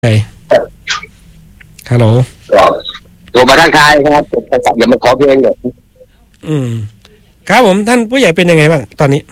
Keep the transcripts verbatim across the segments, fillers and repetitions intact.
ไงฮัลโหลตัวมาทางคายครับอย่ามาขอเพลงเลยอืมครับผมท่านผู้ใหญ่เป็นยังไงบ้างตอนนี้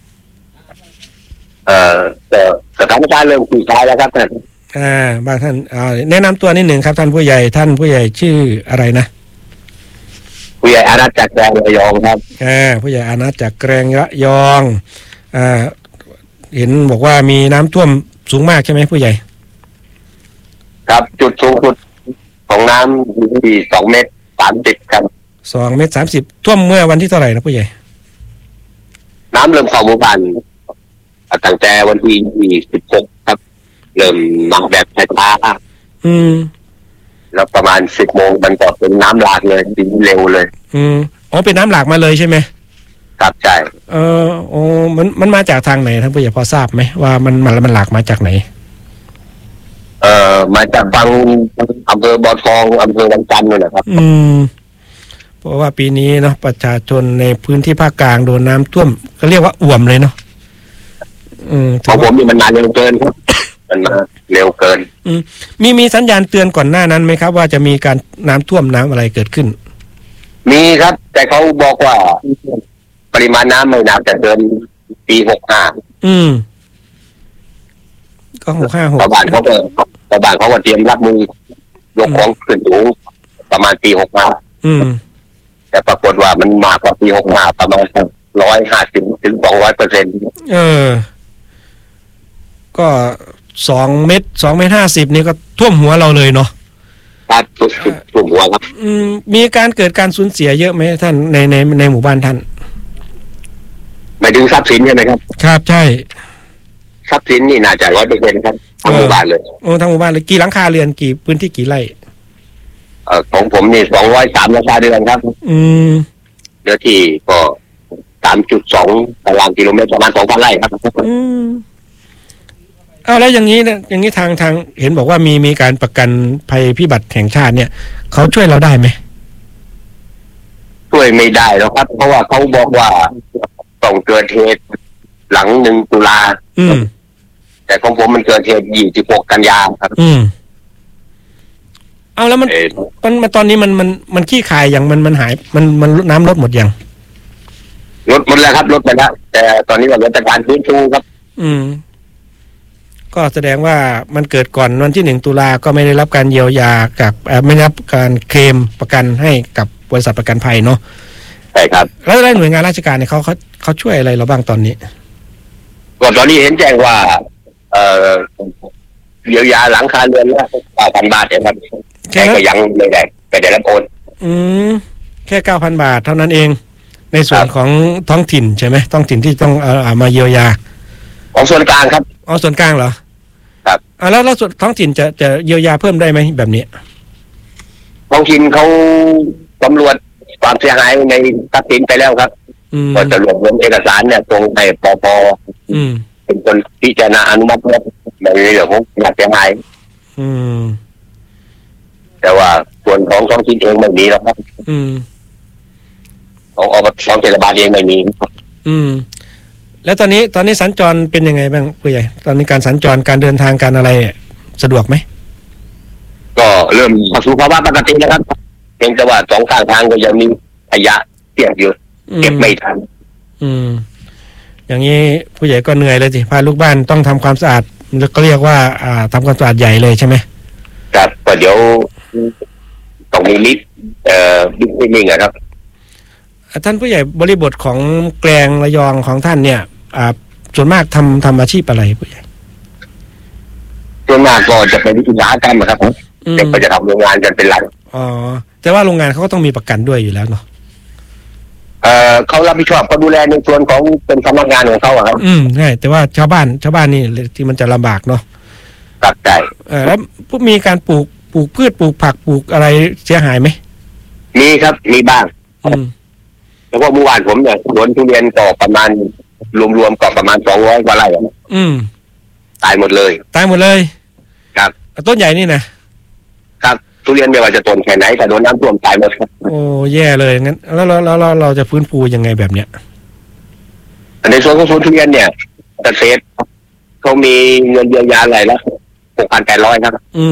เอ่อแต่สถานการณ์เริ่มคลี่คลายแล้วครับท่านอ่าบางท่านอ่าแนะนำตัวนิดหนึ่งครับท่านผู้ใหญ่ท่านผู้ใหญ่ชื่ออะไรนะผู้ใหญ่อานัทจากแกรงระยองครับอ่าผู้ใหญ่อานัทจากแกรงระยองอ่าเห็นบอกว่ามีน้ำท่วมสูงมากใช่ไหมผู้ใหญ่ครับจุดสูงสุดของน้ำอยู่ที่สองเมตรสามสิบครับสองเมตรสามสิบท่วมเมื่อวันที่เท่าไหร่นะผู้ใหญ่น้ำเริ่มเข้าหมู่บ้านตั้งแต่วันที่ยี่สิบหกครับเริ่มมาแบบช้าๆอืมแล้วประมาณสิบโมงมันก็เป็นน้ำหลากเลยดีเร็วเลยอืมอ๋อเป็นน้ำหลากมาเลยใช่ไหมครับใช่เออโอ้มันมันมาจากทางไหนท่านผู้ใหญ่พอทราบไหมว่ามันมันมันหลากมาจากไหนเอ่อมาจากฝั่งอำเภอบ่อทองอำเภอวังจันทร์นี่แหละครับอืมเพราะว่าปีนี้เนาะประชาชนในพื้นที่ภาคกลางโดนน้ำท่วมก็เรียกว่าอ่วมเลยเนาะอืมของผมนี่มันมาเร็วเกินครับมันมาเร็วเกินอืมมีมีสัญญาณเตือนก่อนหน้านั้นไหมครับว่าจะมีการน้ำท่วมน้ำอะไรเกิดขึ้นมีครับแต่เขาบอกว่าปริมาณน้ำไม่น่าจะเกินปีหกห้าอืมก็หกห้าหกชาวบ้านเขาก็ชาวบ้านเขาก็เตรียมรับมือยกของขึ้นสูงประมาณปีหกห้าอืมแต่ปรากฏว่ามันมากกว่าปีหกห้าประมาณร้อยห้าสิบถึงสองร้อยเปอร์เซ็นต์เออก็สองเมตรสองเมตรห้าสิบนี่ก็ท่วมหัวเราเลยเนาะครับท่วมหัวครับอืมมีการเกิดการสูญเสียเยอะไหมท่านในในในหมู่บ้านท่านหมายถึงทรัพย์สินใช่ไหมครับครับใช่ทรัพย์สินนี่น่าจะร้อยเปอร์เซ็นต์ครับทั้งหมู่บ้านเลยโอ้ทั้งหมู่บ้านเลยกี่หลังคาเรือนกี่พื้นที่กี่ไร่เอ่อของผมนี่สองร้อยสามหลังคาเรือนครับอืมเนื้อที่ก็สามจุดสองตารางกิโลเมตรประมาณสองพันไร่ครับอืมเอาแล้วอย่างนี้เนี่ยอย่างนี้ทางทางเห็นบอกว่ามีมีการประกันภัยพิบัติแห่งชาติเนี่ยเขาช่วยเราได้ไหมช่วยไม่ได้หรอกครับเพราะว่าเขาบอกว่าต้องเกิดเหตุหลังหนึ่งตุลาอืมแต่ของผมมันเกิดเหตุยี่สิบหกกันยาครับอืมเอาแล้วมันมันมันตอนนี้มันมันมันขี้คายอย่างมันมันหายมันมันน้ำลดหมดยังลดหมดแล้วครับลดไปแล้วแต่ตอนนี้เราเป็นการฟื้นฟูครับอืมก็แสดงว่ามันเกิดก่อนวันที่หนึ่งตุลาก็ไม่ได้รับการเยียวยากับไม่ได้รับการเคลมประกันให้กับบริษัทประกันภัยเนาะใช่ครับแล้วหน่วยงานราชการเนี่ยเขาเขาเขาช่วยอะไรเราบ้างตอนนี้ก่อนตอนนี้เห็นแจ้งว่าเอ่อเยียวยาหลังคาเรือนละเก้าพันบาทเนี่ยครับแค่ก็ยังไม่ได้ไม่ได้รับโอนอืมแค่เก้าพันบาทเท่านั้นเองในส่วนของท้องถิ่นใช่ไหมท้องถิ่นที่ต้องเอามาเยียวยาของส่วนกลางครับอ๋อส่วนกลางเหรอครับอ่าแล้วแล้วส่วนท้องถิ่นจะจะเยียวยาเพิ่มได้ไหมแบบนี้ท้องถิ่นเขาตำรวจความเสียหายในทรัพย์สินไปแล้วครับก็จะรวบรวมเอกสารเนี่ยตรงให้ปปเป็นคนพิจารณาอนุมัติในเรื่องของความเสียหายแต่ว่าส่วนของท้องถิ่นเองไม่มีหรอกครับของอบตของเทศบาลเองไม่มีอืมแล้วตอนนี้ตอนนี้สัญจรเป็นยังไงบ้างผู้ใหญ่ตอนนี้การสัญจรการเดินทางการอะไรสะดวกไหมก็เริ่มเข้าสู่ภาวะปกติแล้วครับเพียงแต่ว่าสองข้างทางก็ยังมีขยะเปียกอยู่เก็บไม่ทันอืมอย่างนี้ผู้ใหญ่ก็เหนื่อยเลยสิพาลูกบ้านต้องทำความสะอาดแล้วก็เรียกว่าอ่าทำความสะอาดใหญ่เลยใช่ไหมครับก็เดี๋ยวต้องมีลิฟต์เอ่อบิ๊กนิ่งอะครับท่านผู้ใหญ่บริบทของแกลงระยองของท่านเนี่ยอ่าส่วนมากทำทำอาชีพอะไรผู้ใหญ่ส่วนมากก็จะเป็นวิชาการนะครับผมเด็กก็จะทำโรงงานกันเป็นหลักอ๋อแต่ว่าโรงงานเขาก็ต้องมีประกันด้วยอยู่แล้วเนาะเอ่อเขารับผิดชอบเขาดูแลในส่วนของเป็นสำนักงานของเขาครับอืมใช่แต่ว่าชาวบ้านชาวบ้านนี่ที่มันจะลำบากเนาะครับใช่เออแล้วพวกมีการปลูกปลูกพืชปลูกผักปลูกอะไรเสียหายไหมมีครับมีบ้างอืมแล้วก็เมื่อวานผมเนี่ยสวนทุเรียนก็ประมาณรวมๆก็ประมาณสองร้อยกว่าไร่อืมตายหมดเลยตายหมดเลยครับต้นใหญ่นี่นะครับทุเรียนไม่ว่าจะต้นแค่ไหนแต่โดนน้ำท่วมตายหมดโอ้แย่เลยงั้นแล้วเราเราเราจะฟื้นฟูยังไงแบบเนี้ยในส่วนของสวนทุเรียนเนี่ยเกษตรเขามีเงินเยียวยาอะไรแล้วหหกพันแปดร้อยครับ